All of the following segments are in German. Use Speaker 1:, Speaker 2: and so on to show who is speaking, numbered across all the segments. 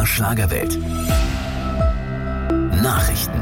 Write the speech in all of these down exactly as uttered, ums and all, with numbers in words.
Speaker 1: Schlagerwelt. Nachrichten.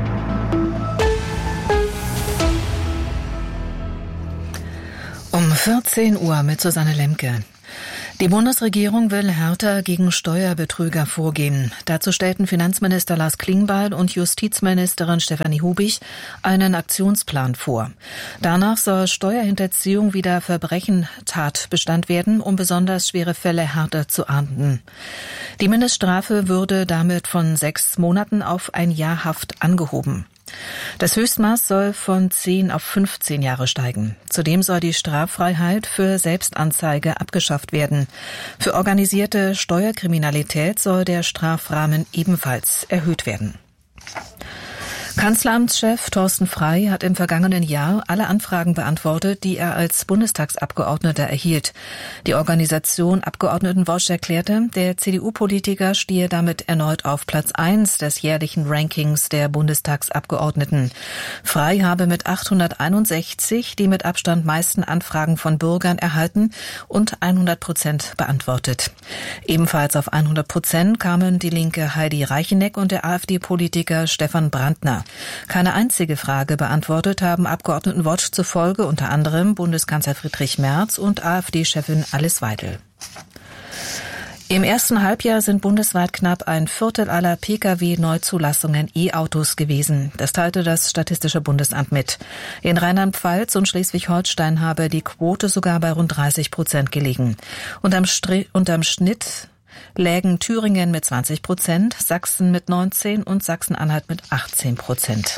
Speaker 2: Um vierzehn Uhr mit Susanne Lemke. Die Bundesregierung will härter gegen Steuerbetrüger vorgehen. Dazu stellten Finanzminister Lars Klingbeil und Justizministerin Stefanie Hubich einen Aktionsplan vor. Danach soll Steuerhinterziehung wieder Verbrechen Tatbestand werden, um besonders schwere Fälle härter zu ahnden. Die Mindeststrafe würde damit von sechs Monaten auf ein Jahr Haft angehoben. Das Höchstmaß soll von zehn auf fünfzehn Jahre steigen. Zudem soll die Straffreiheit für Selbstanzeige abgeschafft werden. Für organisierte Steuerkriminalität soll der Strafrahmen ebenfalls erhöht werden. Kanzleramtschef Thorsten Frey hat im vergangenen Jahr alle Anfragen beantwortet, die er als Bundestagsabgeordneter erhielt. Die Organisation Abgeordnetenwatch erklärte, der C D U-Politiker stehe damit erneut auf Platz eins des jährlichen Rankings der Bundestagsabgeordneten. Frey habe mit achthunderteinundsechzig die mit Abstand meisten Anfragen von Bürgern erhalten und hundert Prozent beantwortet. Ebenfalls auf hundert Prozent kamen die Linke Heidi Reicheneck und der AfD-Politiker Stefan Brandner. Keine einzige Frage beantwortet haben Abgeordnetenwatch zufolge unter anderem Bundeskanzler Friedrich Merz und AfD-Chefin Alice Weidel. Im ersten Halbjahr sind bundesweit knapp ein Viertel aller Pkw-Neuzulassungen E-Autos gewesen. Das teilte das Statistische Bundesamt mit. In Rheinland-Pfalz und Schleswig-Holstein habe die Quote sogar bei rund dreißig Prozent gelegen. Unterm, Stri- unterm Schnitt lägen Thüringen mit zwanzig Prozent, Sachsen mit neunzehn und Sachsen-Anhalt mit achtzehn Prozent.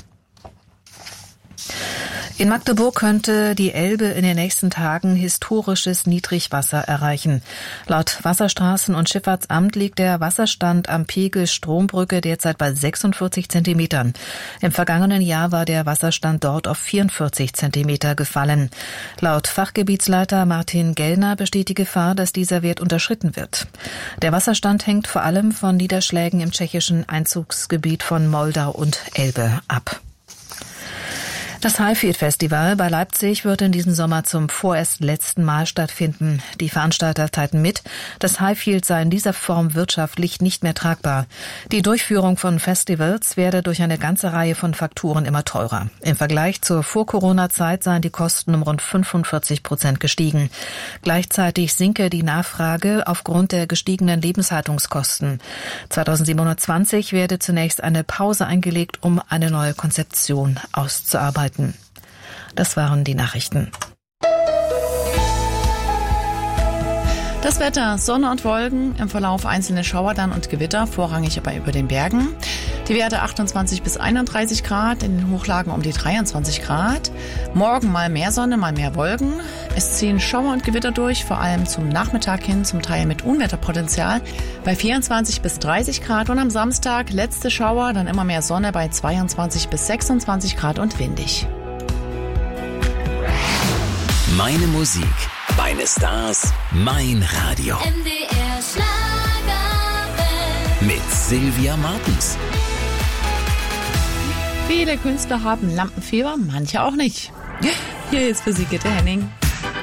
Speaker 2: In Magdeburg könnte die Elbe in den nächsten Tagen historisches Niedrigwasser erreichen. Laut Wasserstraßen- und Schifffahrtsamt liegt der Wasserstand am Pegel Strombrücke derzeit bei sechsundvierzig Zentimetern. Im vergangenen Jahr war der Wasserstand dort auf vierundvierzig Zentimeter gefallen. Laut Fachgebietsleiter Martin Gellner besteht die Gefahr, dass dieser Wert unterschritten wird. Der Wasserstand hängt vor allem von Niederschlägen im tschechischen Einzugsgebiet von Moldau und Elbe ab. Das Highfield Festival bei Leipzig wird in diesem Sommer zum vorerst letzten Mal stattfinden. Die Veranstalter teilten mit, das Highfield sei in dieser Form wirtschaftlich nicht mehr tragbar. Die Durchführung von Festivals werde durch eine ganze Reihe von Faktoren immer teurer. Im Vergleich zur Vor-Corona-Zeit seien die Kosten um rund fünfundvierzig Prozent gestiegen. Gleichzeitig sinke die Nachfrage aufgrund der gestiegenen Lebenshaltungskosten. zweitausendsiebenhundertzwanzig werde zunächst eine Pause eingelegt, um eine neue Konzeption auszuarbeiten. Das waren die Nachrichten.
Speaker 3: Das Wetter, Sonne und Wolken, im Verlauf einzelne Schauer dann und Gewitter, vorrangig aber über den Bergen. Die Werte achtundzwanzig bis einunddreißig Grad, in den Hochlagen um die dreiundzwanzig Grad. Morgen mal mehr Sonne, mal mehr Wolken. Es ziehen Schauer und Gewitter durch, vor allem zum Nachmittag hin, zum Teil mit Unwetterpotenzial, bei vierundzwanzig bis dreißig Grad. Und am Samstag letzte Schauer, dann immer mehr Sonne bei zweiundzwanzig bis sechsundzwanzig Grad und windig.
Speaker 1: Meine Musik, meine Stars, mein Radio.
Speaker 4: M D R Schlagerwelt.
Speaker 1: Mit Sylvia Martens.
Speaker 3: Viele Künstler haben Lampenfieber, manche auch nicht. Hier ist für Sie Gitte Henning.